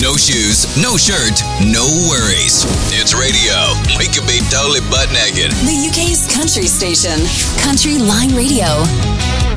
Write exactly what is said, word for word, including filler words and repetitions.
No shoes, no shirt, no worries. It's radio. We could be totally butt naked. The U K's country station, Country Line Radio.